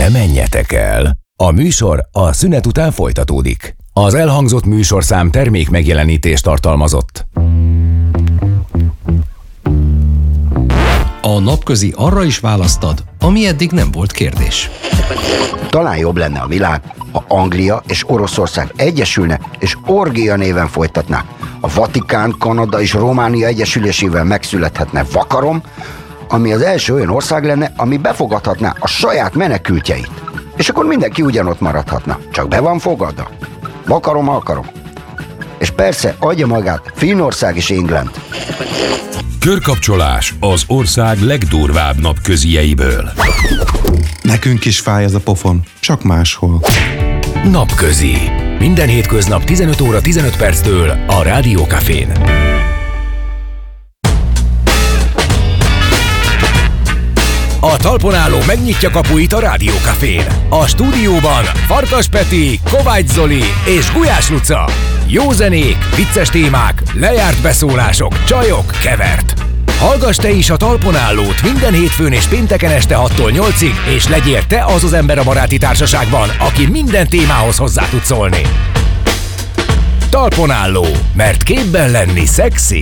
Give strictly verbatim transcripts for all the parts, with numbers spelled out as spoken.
Ne menjetek el! A műsor a szünet után folytatódik. Az elhangzott műsorszám termék megjelenítést tartalmazott. A napközi arra is választad, ami eddig nem volt kérdés. Talán jobb lenne a világ, ha Anglia és Oroszország egyesülne és orgia néven folytatná. A Vatikán, Kanada és Románia egyesülésével megszülethetne Vakarom, ami az első olyan ország lenne, ami befogadhatná a saját menekültjeit. És akkor mindenki ugyanott maradhatna. Csak be van fogadva. Vakarom, alkarom. És persze adja magát Finnország és England. Körkapcsolás az ország legdurvább napközieiből. Nekünk is fáj ez a pofon, csak máshol. Napközi. Minden hétköznap tizenöt óra tizenöt perctől a Rádió Cafén. A talpon álló megnyitja kapuit a Rádió Cafén. A stúdióban Farkas Peti, Kovács Zoli és Gulyás Luca. Jó zenék, vicces témák, lejárt beszólások, csajok, kevert. Hallgass te is a talpon állót minden hétfőn és pénteken este hattól nyolcig, és legyél te az az ember a baráti társaságban, aki minden témához hozzá tud szólni. Talpon álló, mert képben lenni szexi.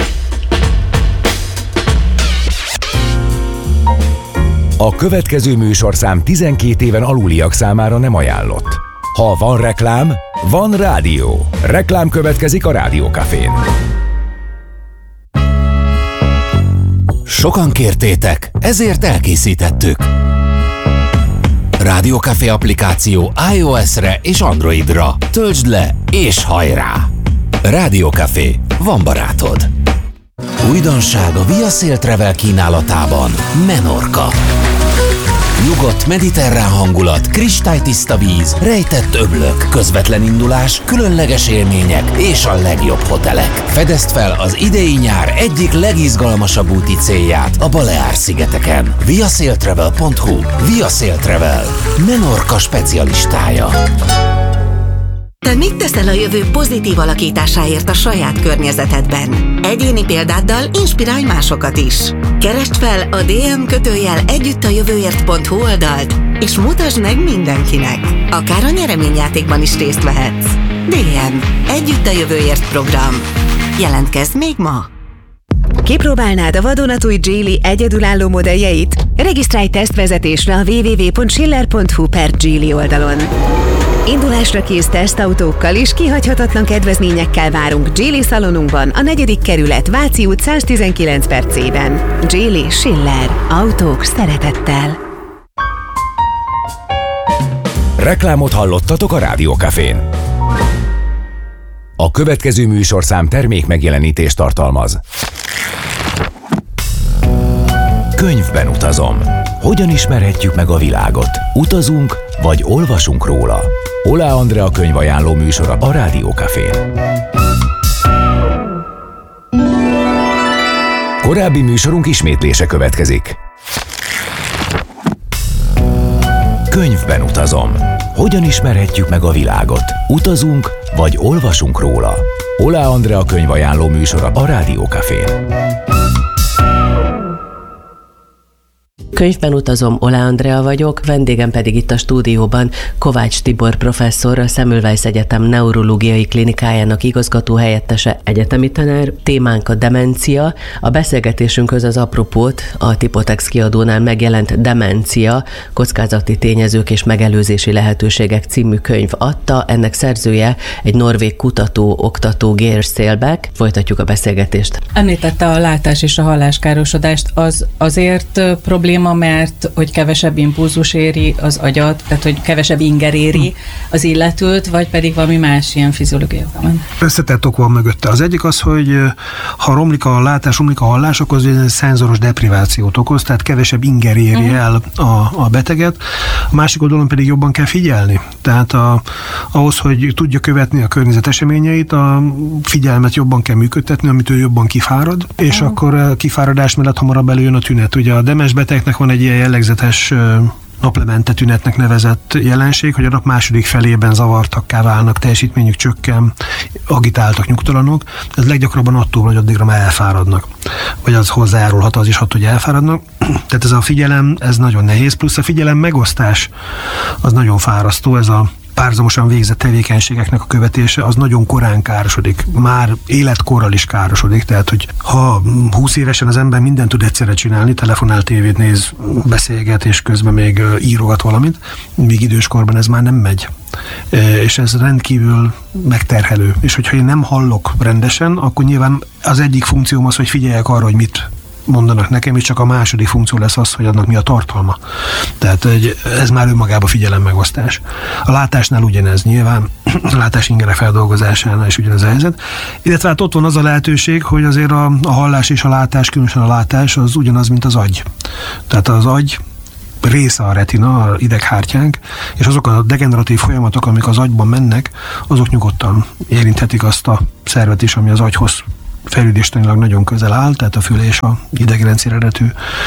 A következő műsorszám tizenkét éven aluliak számára nem ajánlott. Ha van reklám, van rádió. Reklám következik a Rádió Cafén. Sokan kértétek, ezért elkészítettük. Rádió Café applikáció iOS-re és Androidra. Töltsd le és hajrá! Rádió Café, van barátod. Újdonság a Via Sail Travel kínálatában. Menorca. Nyugodt mediterrán hangulat, kristálytiszta víz, rejtett öblök, közvetlen indulás, különleges élmények és a legjobb hotelek. Fedezd fel az idei nyár egyik legizgalmasabb úti célját a Baleár-szigeteken. viasailtravel pont hu. Via Sail Travel. Menorca specialistája. Te mit teszel a jövő pozitív alakításáért a saját környezetedben? Egyéni példáddal inspirálj másokat is. Keresd fel a dé em kötőjel együttajövőért pont hu oldalt, és mutasd meg mindenkinek. Akár a nyereményjátékban is részt vehetsz. dé em. Együtt a jövőért program. Jelentkezz még ma! Kipróbálnád a vadonatúj Geely egyedülálló modelljeit? Regisztrálj tesztvezetésre a double-u double-u double-u pont schiller pont hu per Geely oldalon. Indulásra kész tesztautókkal és kihagyhatatlan kedvezményekkel várunk Geely szalonunkban, a negyedik kerület, Váci út száztizenkilenc per C-ben. Geely Schiller. Autók szeretettel. Reklámot hallottatok a Rádió Cafén. A következő műsorszám termék megjelenítést tartalmaz. Könyvben utazom. Hogyan ismerhetjük meg a világot? Utazunk, vagy olvasunk róla? Oláh Andrea könyvajánló műsora a Rádió Cafén. Korábbi műsorunk ismétlése következik. Könyvben utazom. Hogyan ismerhetjük meg a világot? Utazunk, vagy olvasunk róla? Oláh Andrea könyvajánló műsora a Rádió Cafén. Könyvben utazom, Oláh Andrea vagyok, vendégem pedig itt a stúdióban Kovács Tibor professzor, a Semmelweis Egyetem neurológiai klinikájának igazgatóhelyettese, egyetemi tanár. Témánk a demencia. A beszélgetésünkhöz az apropót a Tipotex kiadónál megjelent Demencia, kockázati tényezők és megelőzési lehetőségek című könyv adta. Ennek szerzője egy norvég kutató, oktató, Geir Seelbæk. Folytatjuk a beszélgetést. Említette a látás és a halláskárosodást. Az azért probléma, mert hogy kevesebb impulzus éri az agyat, tehát hogy kevesebb inger éri az illetőt, vagy pedig valami más ilyen fiziológiai van. Összetett ok van mögötte. Az egyik az, hogy ha romlik a látás, romlik a hallás, akkor az egy szenzoros deprivációt okoz, tehát kevesebb inger éri uh-huh. el a, a beteget. A másik oldalon pedig jobban kell figyelni. Tehát a, ahhoz, hogy tudja követni a környezet eseményeit, a figyelmet jobban kell működtetni, amitől jobban kifárad, és uh-huh. akkor a kifáradás mellett hamarabb előjön a tünet. Ugye a demens betegnek van egy ilyen jellegzetes naplemente tünetnek nevezett jelenség, hogy a nap második felében zavartakká válnak, teljesítményük csökken, agitáltak, nyugtalanok. Ez leggyakrabban attól, hogy addigra már elfáradnak. Vagy az hozzájárulhat az is, hogy elfáradnak. Tehát ez a figyelem, ez nagyon nehéz, plusz a figyelem megosztás az nagyon fárasztó, ez a párhuzamosan végzett tevékenységeknek a követése, az nagyon korán károsodik. Már életkorral is károsodik, tehát hogy ha húsz évesen az ember mindent tud egyszerre csinálni, telefonál, tévét néz, beszélget, és közben még írogat valamit, míg időskorban ez már nem megy. És ez rendkívül megterhelő. És hogyha én nem hallok rendesen, akkor nyilván az egyik funkcióm az, hogy figyeljek arra, hogy mit mondanak nekem, és csak a második funkció lesz az, hogy annak mi a tartalma. Tehát ez már önmagában figyelemmegosztás. A látásnál ugyanez nyilván, a látás ingere feldolgozásánál is ugyanez a helyzet. Illetve hát ott van az a lehetőség, hogy azért a, a hallás és a látás, különösen a látás, az ugyanaz, mint az agy. Tehát az agy része a retina, a ideghártyánk, és azok a degeneratív folyamatok, amik az agyban mennek, azok nyugodtan érinthetik azt a szervet is, ami az agyhoz fejlődéstanilag nagyon közel áll, tehát a fül és a idegrendszer eredetű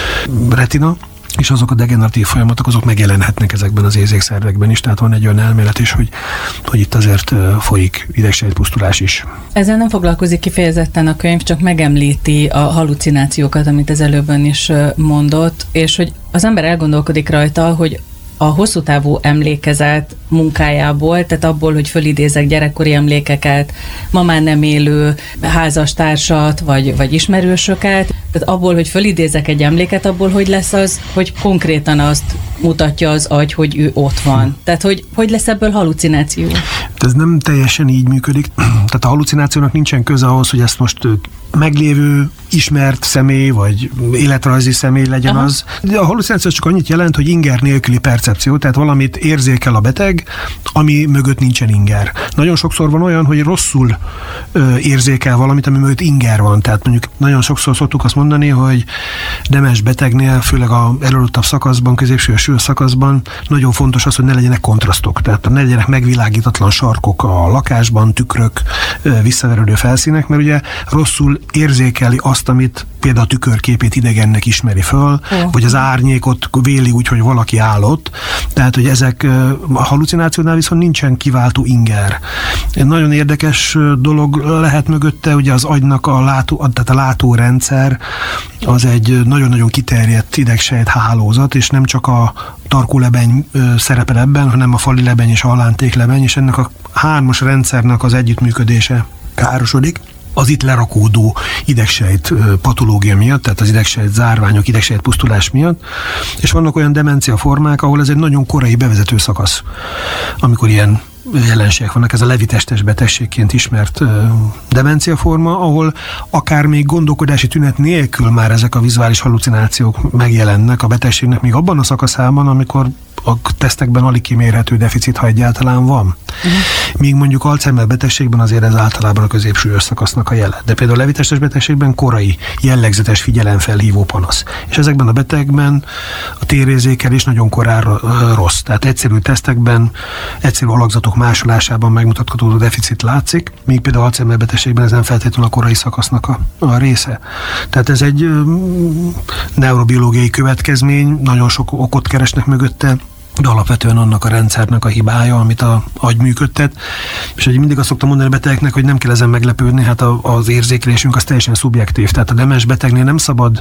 retina, és azok a degeneratív folyamatok, azok megjelenhetnek ezekben az érzékszervekben is, tehát van egy olyan elmélet is, hogy, hogy itt azért folyik idegsejtpusztulás is. Ezzel nem foglalkozik kifejezetten a könyv, csak megemlíti a halucinációkat, amit az előbben is mondott, és hogy az ember elgondolkodik rajta, hogy a hosszú távú emlékezet munkájából, tehát abból, hogy fölidézek gyerekkori emlékeket, ma már nem élő házastársat, vagy, vagy ismerősöket, tehát abból, hogy fölidézek egy emléket, abból, hogy lesz az, hogy konkrétan azt mutatja az agy, hogy ő ott van. Tehát, hogy, hogy lesz ebből halucináció? Ez nem teljesen így működik. Tehát a halucinációnak nincsen köze ahhoz, hogy ezt most meglévő, ismert személy, vagy életrajzi személy legyen. Aha. Az. De a halucináció csak annyit jelent, hogy inger nélküli percepció, tehát valamit érzékel a beteg, ami mögött nincsen inger. Nagyon sokszor van olyan, hogy rosszul ö, érzékel valamit, ami mögött inger van. Tehát mondjuk nagyon sokszor szoktuk azt mondani, hogy demens betegnél, főleg a előadottabb szakaszban, középső és sűrű szakaszban nagyon fontos az, hogy ne legyenek kontrasztok. Tehát ne legyenek megvilágítatlan sarkok a lakásban, tükrök, ö, visszaverődő felszínek, mert ugye rosszul érzékeli azt, amit például a tükörképét idegennek ismeri föl, uh. vagy az árnyékot véli úgy, hogy valaki állott. Tehát, hogy ezek a halucinációnál viszont nincsen kiváltó inger. Egy nagyon érdekes dolog lehet mögötte, ugye az agynak a látó, tehát a látórendszer az egy nagyon-nagyon kiterjedt idegsejt hálózat, és nem csak a tarkólebeny szerepel ebben, hanem a fali lebeny és a halántéklebeny, és ennek a hármas rendszernek az együttműködése károsodik az itt lerakódó idegsejt patológia miatt, tehát az idegsejt zárványok, idegsejt pusztulás miatt, és vannak olyan demencia formák, ahol ez egy nagyon korai bevezető szakasz, amikor ilyen jelenségek vannak, ez a levitestes betegségként ismert demencia forma, ahol akár még gondolkodási tünet nélkül már ezek a vizuális halucinációk megjelennek a betegségnek még abban a szakaszában, amikor a tesztekben alig kimérhető deficit, ha egyáltalán van. Uh-huh. Míg mondjuk Alzheimer betegségben azért ez általában a középső szakasznak a jele. De például a levitestes betegségben korai, jellegzetes figyelemfelhívó panasz. És ezekben a betegben a térérzékelés nagyon korán rossz. Tehát egyszerű tesztekben, egyszerű alakzatok másolásában megmutatkozó deficit látszik, míg például Alzheimer betegségben ez nem feltétlenül a korai szakasznak a, a része. Tehát ez egy um, neurobiológiai következmény, nagyon sok okot keresnek mögötte, de alapvetően annak a rendszernek a hibája, amit a agy működtet. És hogy mindig azt szoktam mondani a betegeknek, hogy nem kell ezen meglepődni, hát a, az érzékelésünk az teljesen szubjektív. Tehát a demens betegnél nem szabad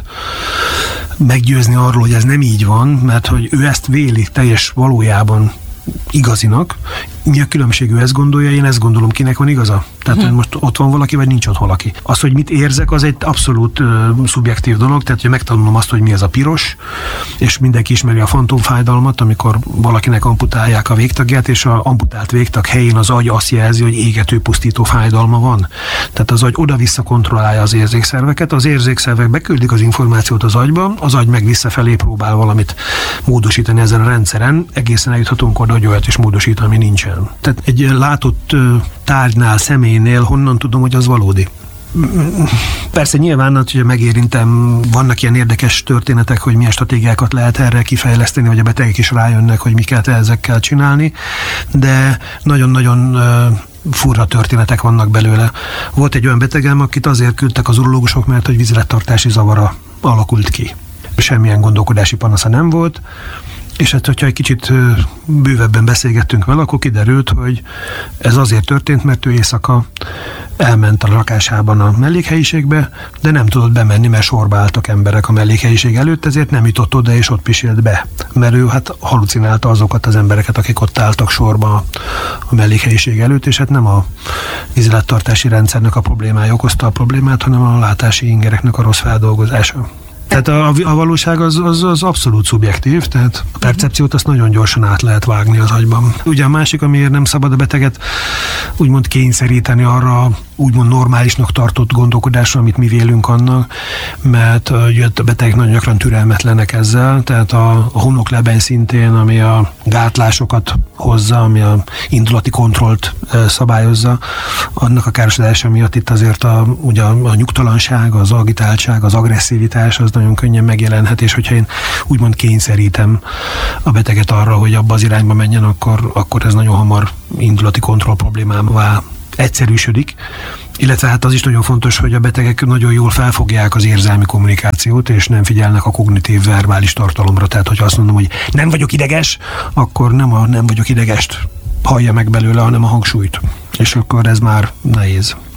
meggyőzni arról, hogy ez nem így van, mert hogy ő ezt véli teljes valójában igazinak. Mi a különbség, ő ezt gondolja, én ezt gondolom, kinek van igaza? Tehát uh-huh. most ott van valaki, vagy nincs ott valaki. Az, hogy mit érzek, az egy abszolút uh, szubjektív dolog, tehát hogy megtanulom azt, hogy mi az a piros, és mindenki ismeri a fantomfájdalmat, amikor valakinek amputálják a végtagját, és a amputált végtag helyén az agy azt jelzi, hogy égető, pusztító fájdalma van. Tehát az agy oda-vissza kontrollálja az érzékszerveket, az érzékszervek beküldik az információt az agyba, az agy meg visszafelé próbál valamit módosítani ezen a rendszeren, egészen eljuthatunk oda, hogy olyat is módosít, ami nincsen. Tehát egy látott tárgynál, személynél honnan tudom, hogy az valódi? Persze nyilván, hogy megérintem, vannak ilyen érdekes történetek, hogy milyen stratégiákat lehet erre kifejleszteni, vagy a betegek is rájönnek, hogy miket ezekkel csinálni, de nagyon-nagyon furra történetek vannak belőle. Volt egy olyan betegem, akit azért küldtek az urológusok, mert hogy vízlettartási zavara alakult ki. Semmilyen gondolkodási panasza nem volt, És hát, hogyha egy kicsit bővebben beszélgettünk vele, akkor kiderült, hogy ez azért történt, mert ő éjszaka elment a lakásában a mellékhelyiségbe, de nem tudott bemenni, mert sorba álltak emberek a mellékhelyiség előtt, ezért nem jutott oda, és ott pisélt be. Mert ő hát halucinálta azokat az embereket, akik ott álltak sorba a mellékhelyiség előtt, és hát nem a ízlettartási rendszernek a problémája okozta a problémát, hanem a látási ingereknek a rossz feldolgozása. Tehát a, a valóság az, az, az abszolút szubjektív, tehát a percepciót azt nagyon gyorsan át lehet vágni az agyban. Ugye a másik, amiért nem szabad a beteget úgymond kényszeríteni arra úgymond normálisnak tartott gondolkodásra, amit mi vélünk annak, mert ugye a betegek nagyon gyakran türelmetlenek ezzel, tehát a, a homloklebeny szintén, ami a gátlásokat hozza, ami a indulati kontrollt e, szabályozza, annak a károsodása miatt itt azért a, ugye a, a nyugtalanság, az agitáltság, az agresszivitás az nagyon könnyen megjelenhet, és hogyha én úgymond kényszerítem a beteget arra, hogy abba az irányba menjen, akkor, akkor ez nagyon hamar indulati kontroll problémává egyszerűsödik, illetve hát az is nagyon fontos, hogy a betegek nagyon jól felfogják az érzelmi kommunikációt, és nem figyelnek a kognitív verbális tartalomra. Tehát, hogyha azt mondom, hogy nem vagyok ideges, akkor nem a nem vagyok idegest hallja meg belőle, hanem a hangsúlyt. És akkor ez már nehéz.